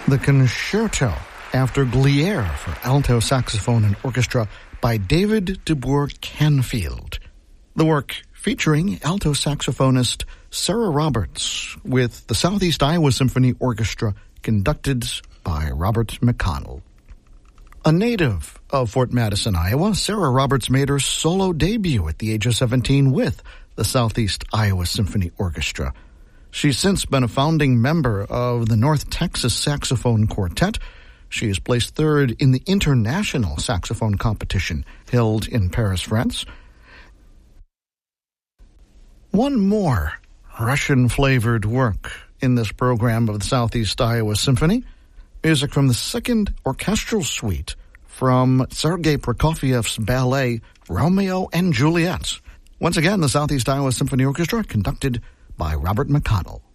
The Concerto after Glière for alto saxophone and orchestra by David DeBoer Canfield. The work featuring alto saxophonist Sarah Roberts with the Southeast Iowa Symphony Orchestra conducted by Robert McConnell. A native of Fort Madison, Iowa, Sarah Roberts made her solo debut at the age of 17 with the Southeast Iowa Symphony Orchestra. She's since been a founding member of the North Texas Saxophone Quartet. She has placed third in the international saxophone competition held in Paris, France. One more Russian-flavored work in this program of the Southeast Iowa Symphony. Music from the second orchestral suite from Sergei Prokofiev's ballet Romeo and Juliet. Once again, the Southeast Iowa Symphony Orchestra conducted by Robert McConnell.